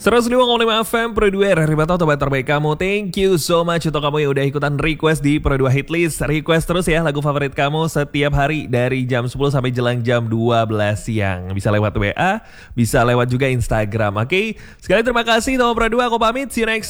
105,5 FM Pro 2 RRI Batam, tempat terbaik kamu. Thank you so much untuk kamu yang udah ikutan request di Pro 2 Hitlist. Request terus ya lagu favorit kamu setiap hari dari jam 10 sampai jelang jam 12 siang. Bisa lewat WA, bisa lewat juga Instagram. Oke, sekali terima kasih sama Pro 2. Aku pamit, see you next